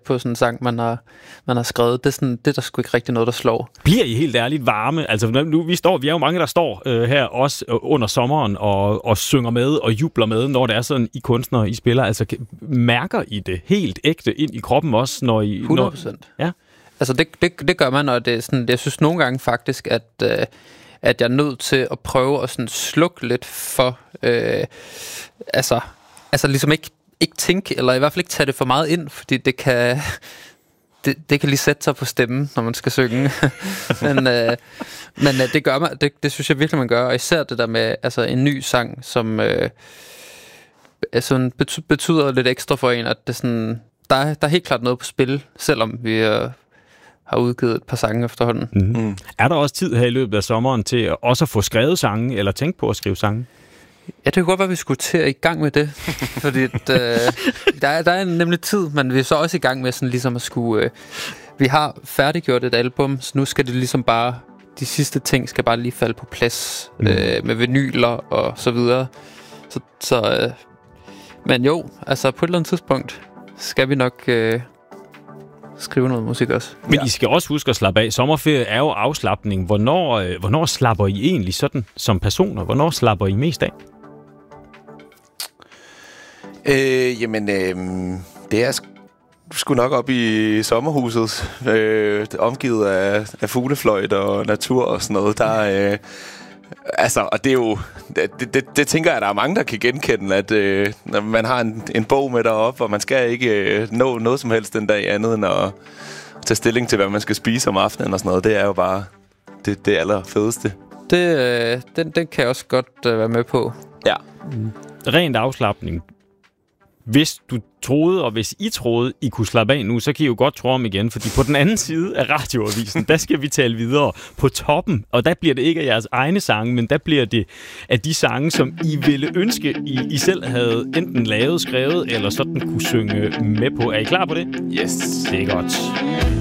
på sådan en sang, man har skrevet. Det er, sådan, det er der sgu ikke rigtig noget, der slår. Bliver I helt ærligt varme? Altså, nu, vi er jo mange, der står her også under sommeren og synger med og jubler med, når det er sådan, I kunstnere, I spiller. Altså, mærker I det helt ægte ind i kroppen også, når I... 100%. Ja. Altså, det gør man, og det er sådan, jeg synes nogle gange faktisk, at jeg er nødt til at prøve at sådan slukke lidt for... Altså ligesom ikke tænke, eller i hvert fald ikke tage det for meget ind, fordi det kan lige sætte sig på stemmen, når man skal synge. men det gør man, det synes jeg virkelig, man gør, og især det der med altså en ny sang, som sådan betyder lidt ekstra for en, at det sådan, der er helt klart noget på spil, selvom vi har udgivet et par sange efterhånden. Mm-hmm. Er der også tid her i løbet af sommeren til også at få skrevet sange, eller tænke på at skrive sange? Ja, det kunne godt være, at vi skulle til at i gang med det, fordi der er nemlig tid, men vi er så også i gang med sådan ligesom at skulle... vi har færdiggjort et album, så nu skal det ligesom bare... De sidste ting skal bare lige falde på plads med vinyler og så videre. Men jo, altså på et eller andet tidspunkt skal vi nok... skrive noget musik også. Men I skal også huske at slappe af. Sommerferie er jo afslapning. Hvornår slapper I egentlig sådan som personer? Hvornår slapper I mest af? Det er sgu nok op i sommerhuset. Omgivet af fuglefløjt og natur og sådan noget. Der og det er jo... Det tænker jeg, at der er mange, der kan genkende, at når man har en bog med deroppe, og man skal ikke nå noget som helst den dag andet, end at tage stilling til, hvad man skal spise om aftenen og sådan noget. Det er jo bare det allerfedeste. Den kan jeg også godt være med på. Ja. Rent afslapning. Hvis du troede, og hvis I troede, I kunne slappe af nu, så kan I jo godt tro om igen, fordi på den anden side af radioavisen, der skal vi tale videre på toppen, og der bliver det ikke af jeres egne sange, men der bliver det af de sange, som I ville ønske, I selv havde enten lavet, skrevet, eller sådan kunne synge med på. Er I klar på det? Yes. Det er godt.